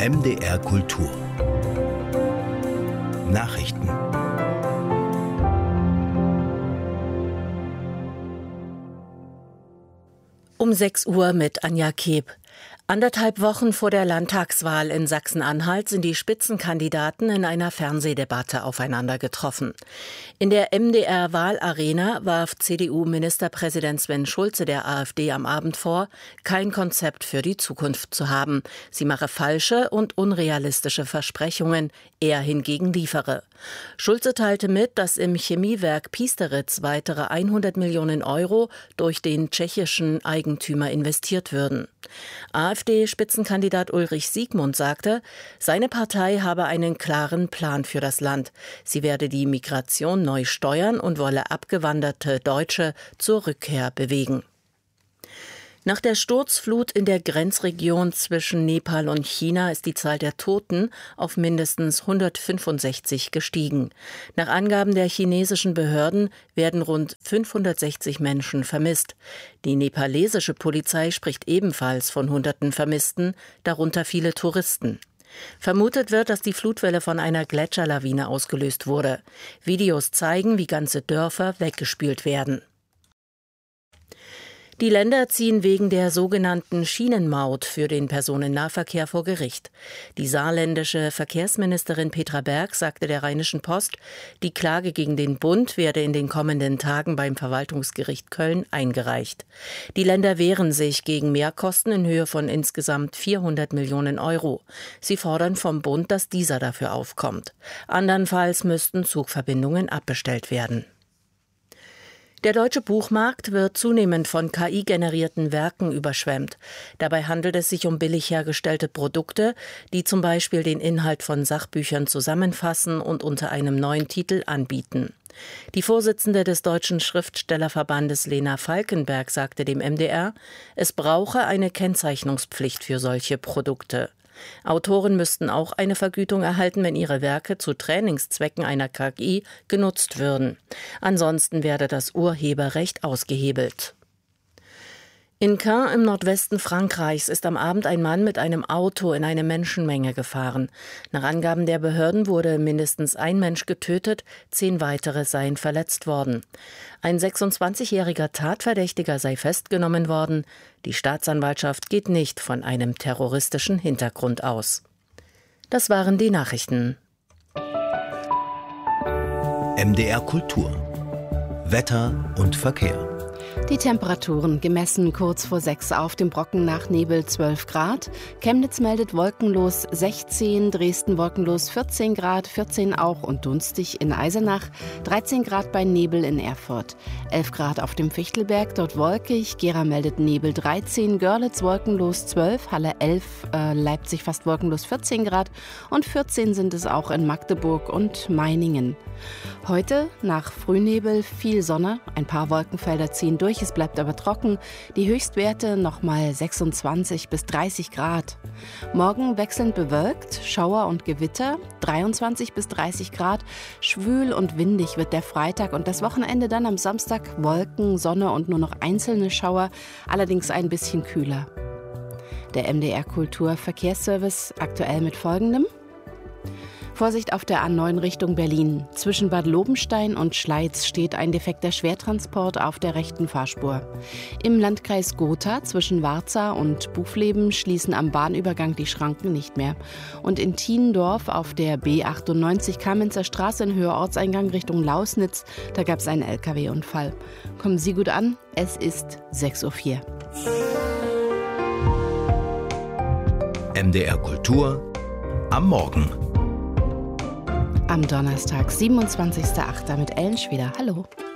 MDR Kultur Nachrichten. Um 6 Uhr mit Anja Keeb. 1,5 Wochen vor der Landtagswahl in Sachsen-Anhalt sind die Spitzenkandidaten in einer Fernsehdebatte aufeinander getroffen. In der MDR-Wahlarena warf CDU-Ministerpräsident Sven Schulze der AfD am Abend vor, kein Konzept für die Zukunft zu haben. Sie mache falsche und unrealistische Versprechungen, er hingegen liefere. Schulze teilte mit, dass im Chemiewerk Piesteritz weitere 100 Millionen Euro durch den tschechischen Eigentümer investiert würden. AfD-Spitzenkandidat Ulrich Siegmund sagte, seine Partei habe einen klaren Plan für das Land. Sie werde die Migration neu steuern und wolle abgewanderte Deutsche zur Rückkehr bewegen. Nach der Sturzflut in der Grenzregion zwischen Nepal und China ist die Zahl der Toten auf mindestens 165 gestiegen. Nach Angaben der chinesischen Behörden werden rund 560 Menschen vermisst. Die nepalesische Polizei spricht ebenfalls von Hunderten Vermissten, darunter viele Touristen. Vermutet wird, dass die Flutwelle von einer Gletscherlawine ausgelöst wurde. Videos zeigen, wie ganze Dörfer weggespült werden. Die Länder ziehen wegen der sogenannten Schienenmaut für den Personennahverkehr vor Gericht. Die saarländische Verkehrsministerin Petra Berg sagte der Rheinischen Post, die Klage gegen den Bund werde in den kommenden Tagen beim Verwaltungsgericht Köln eingereicht. Die Länder wehren sich gegen Mehrkosten in Höhe von insgesamt 400 Millionen Euro. Sie fordern vom Bund, dass dieser dafür aufkommt. Andernfalls müssten Zugverbindungen abbestellt werden. Der deutsche Buchmarkt wird zunehmend von KI-generierten Werken überschwemmt. Dabei handelt es sich um billig hergestellte Produkte, die zum Beispiel den Inhalt von Sachbüchern zusammenfassen und unter einem neuen Titel anbieten. Die Vorsitzende des Deutschen Schriftstellerverbandes Lena Falkenberg sagte dem MDR, es brauche eine Kennzeichnungspflicht für solche Produkte. Autoren müssten auch eine Vergütung erhalten, wenn ihre Werke zu Trainingszwecken einer KI genutzt würden. Ansonsten werde das Urheberrecht ausgehebelt. In Caen im Nordwesten Frankreichs ist am Abend ein Mann mit einem Auto in eine Menschenmenge gefahren. Nach Angaben der Behörden wurde mindestens ein Mensch getötet, 10 weitere seien verletzt worden. Ein 26-jähriger Tatverdächtiger sei festgenommen worden. Die Staatsanwaltschaft geht nicht von einem terroristischen Hintergrund aus. Das waren die Nachrichten. MDR Kultur Wetter und Verkehr. Die Temperaturen gemessen kurz vor 6 auf dem Brocken nach Nebel 12 Grad. Chemnitz meldet wolkenlos 16, Dresden wolkenlos 14 Grad, 14 auch und dunstig in Eisenach, 13 Grad bei Nebel in Erfurt, 11 Grad auf dem Fichtelberg, dort wolkig, Gera meldet Nebel 13, Görlitz wolkenlos 12, Halle 11, Leipzig fast wolkenlos 14 Grad und 14 sind es auch in Magdeburg und Meiningen. Heute nach Frühnebel viel Sonne, ein paar Wolkenfelder ziehen durch, es bleibt aber trocken. Die Höchstwerte nochmal 26 bis 30 Grad. Morgen wechselnd bewölkt, Schauer und Gewitter, 23 bis 30 Grad. Schwül und windig wird der Freitag und das Wochenende dann am Samstag Wolken, Sonne und nur noch einzelne Schauer, allerdings ein bisschen kühler. Der MDR Kultur Verkehrsservice aktuell mit Folgendem. Vorsicht auf der A9 Richtung Berlin. Zwischen Bad Lobenstein und Schleiz steht ein defekter Schwertransport auf der rechten Fahrspur. Im Landkreis Gotha zwischen Warza und Bufleben schließen am Bahnübergang die Schranken nicht mehr. Und in Thiendorf auf der B98 Kamenzer Straße in Höhe Ortseingang Richtung Lausnitz, da gab es einen LKW-Unfall. Kommen Sie gut an, es ist 6:04 Uhr. MDR Kultur am Morgen. Am Donnerstag, 27.08. mit Ellen Schweder. Hallo.